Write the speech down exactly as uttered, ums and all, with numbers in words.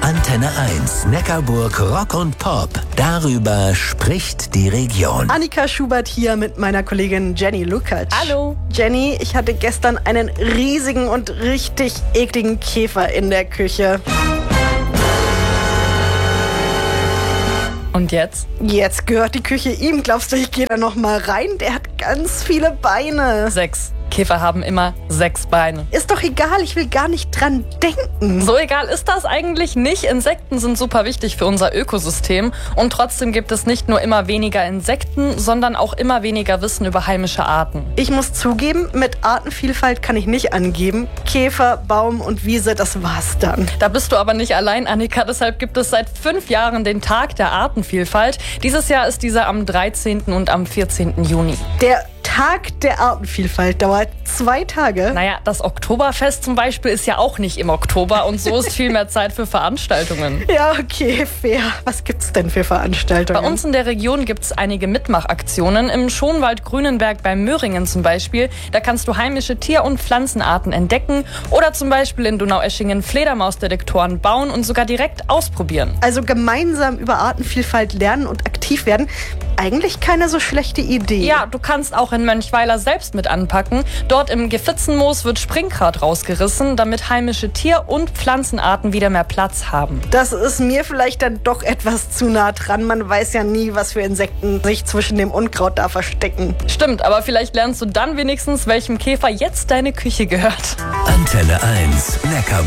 Antenne eins, Neckarburg Rock und Pop. Darüber spricht die Region. Annika Schubert hier mit meiner Kollegin Jenny Lukacs. Hallo. Jenny, ich hatte gestern einen riesigen und richtig ekligen Käfer in der Küche. Und jetzt? Jetzt gehört die Küche ihm. Glaubst du, ich gehe da noch mal rein? Der hat ganz viele Beine. Sechs. Käfer haben immer sechs Beine. Ist doch egal, ich will gar nicht dran denken. So egal ist das eigentlich nicht. Insekten sind super wichtig für unser Ökosystem. Und trotzdem gibt es nicht nur immer weniger Insekten, sondern auch immer weniger Wissen über heimische Arten. Ich muss zugeben, mit Artenvielfalt kann ich nicht angeben. Käfer, Baum und Wiese, das war's dann. Da bist du aber nicht allein, Annika. Deshalb gibt es seit fünf Jahren den Tag der Artenvielfalt. Dieses Jahr ist dieser am dreizehnten und am vierzehnten Juni. Der Tag der Artenvielfalt dauert zwei Tage. Naja, das Oktoberfest zum Beispiel ist ja auch nicht im Oktober und so ist viel mehr Zeit für Veranstaltungen. Ja, okay, fair. Was gibt's denn für Veranstaltungen? Bei uns in der Region gibt es einige Mitmachaktionen. Im Schonwald Grünenberg bei Möhringen zum Beispiel. Da kannst du heimische Tier- und Pflanzenarten entdecken oder zum Beispiel in Donaueschingen Fledermausdetektoren bauen und sogar direkt ausprobieren. Also gemeinsam über Artenvielfalt lernen und aktiv werden. Eigentlich keine so schlechte Idee. Ja, du kannst auch in Mönchweiler selbst mit anpacken. Dort im Gefitzenmoos wird Springgrat rausgerissen, damit heimische Tier- und Pflanzenarten wieder mehr Platz haben. Das ist mir vielleicht dann doch etwas zu nah dran. Man weiß ja nie, was für Insekten sich zwischen dem Unkraut da verstecken. Stimmt, aber vielleicht lernst du dann wenigstens, welchem Käfer jetzt deine Küche gehört. Antenne eins, Neckarburg.